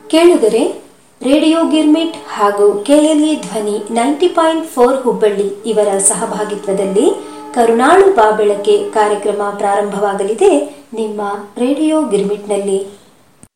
ಕೇಳುಗರೆ, ರೇಡಿಯೋ ಗಿರ್ಮಿಟ್ ಹಾಗೂ ಕೆಎಲ್ಇ ಧ್ವನಿ 90.4 ಹುಬ್ಬಳ್ಳಿ ಇವರ ಸಹಭಾಗಿತ್ವದಲ್ಲಿ ಕರುನಾಳು ಬಾಬೆಳಕೆ ಕಾರ್ಯಕ್ರಮ ಪ್ರಾರಂಭವಾಗಲಿದೆ ನಿಮ್ಮ ರೇಡಿಯೋ ಗಿರ್ಮಿಟ್ನಲ್ಲಿ.